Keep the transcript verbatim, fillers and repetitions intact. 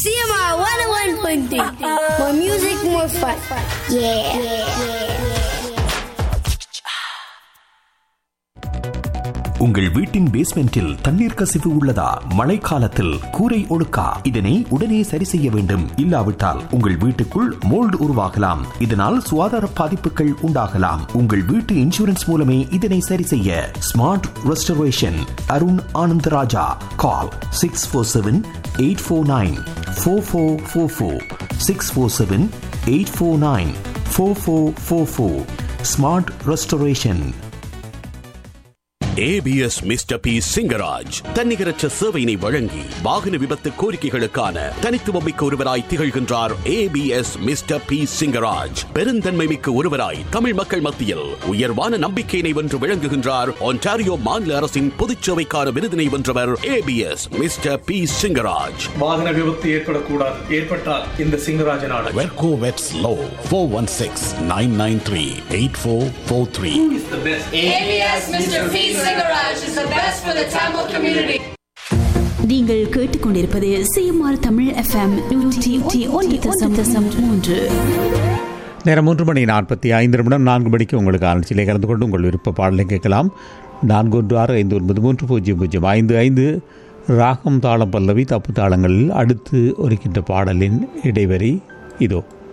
C M R one oh one point three. More music, more fun. Yeah. yeah, yeah. உங்கள் வீட்டின் பேஸ்மெண்டில் தண்ணீர் கசிவு உள்ளதா? மழைக்காலத்தில் கூரை ஒழுக்கா? இதனை உடனே சரி செய்ய வேண்டும். இல்லாவிட்டால் உங்கள் வீட்டுக்குள் மோல்டு உருவாகலாம். இதனால் சுகாதார பாதிப்புகள் உண்டாகலாம். உங்கள் வீட்டு இன்சூரன்ஸ் மூலமே இதனை சரி செய்ய. Smart restoration Arun Anandaraja. கால் six four seven eight four nine four four four four six four seven eight four nine four four four four. Smart restoration. ABS mister B Singaraj தன்னிகரற்ற சேவையினை வழங்கி வாகன விபத்து கோரிக்கைகளுக்கான தனித்துவமிக்க ஒருவராய் திகழ்கின்றார். ஏபிஎஸ் மிஸ்டர் பி சிங்கராஜ் பெருந்தன்மை மிக்க ஒருவராய் தமிழ் மக்கள் மத்தியில் உயர்வான நம்பிக்கையினை வென்று விளங்குகின்றார். ஒன்டாரியோ மாநில அரசின் பொதுச்சேவைக்கான விருதினை வென்றவர் ஏபிஎஸ் மிஸ்டர் பி சிங்கராஜ். வாகன விபத்து ஏற்படக்கூடாது, ஏற்பட்டால் இந்த சிங்கராஜன் ஆட வெர்கோ வெட்ஸ் low four one six nine nine three eight four four three. ABS mister B Garage is the best for the Tamil community. நீங்கள் கேட்டுக்கொண்டிருப்பது சிஎம்ஆர் தமிழ் எஃப்எம் நூற்றி ஒன்று தசம் மூன்று. நேரம் மூன்று மணி நாற்பத்தி ஐந்து நிமிடம். நான்கு மணிக்கு உங்களுக்கு ஆலோசனை கலந்து கொண்டு உங்கள் விருப்ப பாடலை கேட்கலாம். நான்கு ஒன்று ஆறு ஐந்து ஒன்பது மூன்று பூஜ்ஜியம் பூஜ்ஜியம் ஐந்து ஐந்து. ராகம் தாளம் பல்லவி தப்பு தாளங்களில் அடுத்து ஒலிக்கின்ற பாடலின் இடைவெளி இதோ.